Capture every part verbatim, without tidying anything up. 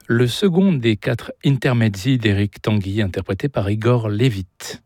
le second des quatre intermezzi d'Éric Tanguy, interprété par Igor Levit.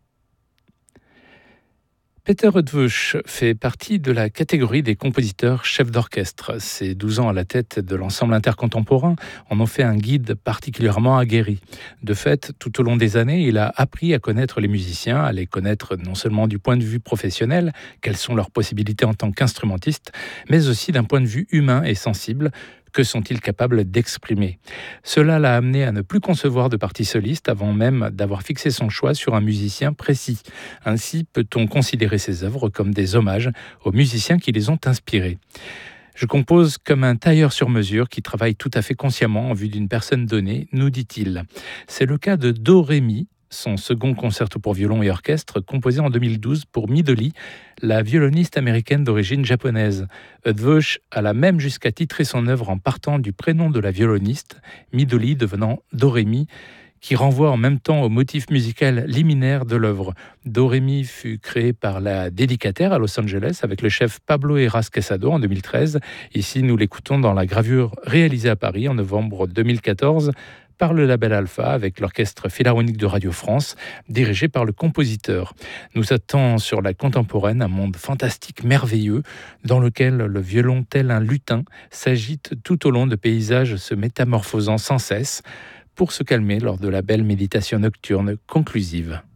Peter Eötvös fait partie de la catégorie des compositeurs chefs d'orchestre. Ses douze ans à la tête de l'ensemble intercontemporain en ont fait un guide particulièrement aguerri. De fait, tout au long des années, il a appris à connaître les musiciens, à les connaître non seulement du point de vue professionnel, quelles sont leurs possibilités en tant qu'instrumentistes, mais aussi d'un point de vue humain et sensible. Que sont-ils capables d'exprimer ? Cela l'a amené à ne plus concevoir de partie soliste avant même d'avoir fixé son choix sur un musicien précis. Ainsi peut-on considérer ses œuvres comme des hommages aux musiciens qui les ont inspirés. Je compose comme un tailleur sur mesure qui travaille tout à fait consciemment en vue d'une personne donnée, nous dit-il. C'est le cas de Do Ré Mi, son second concerto pour violon et orchestre, composé en deux mille douze pour Midori, la violoniste américaine d'origine japonaise. Eötvös alla même jusqu'à titrer son œuvre en partant du prénom de la violoniste, Midori devenant Do Ré Mi, qui renvoie en même temps au motif musical liminaire de l'œuvre. Do Ré Mi fut créé par la Dédicataire à Los Angeles avec le chef Pablo Heras Quesado en deux mille treize. Ici, nous l'écoutons dans la gravure réalisée à Paris en novembre deux mille quatorze par le label Alpha avec l'Orchestre Philharmonique de Radio France, dirigé par le compositeur. Nous attend sur la contemporaine un monde fantastique, merveilleux, dans lequel le violon tel un lutin s'agite tout au long de paysages se métamorphosant sans cesse pour se calmer lors de la belle méditation nocturne conclusive.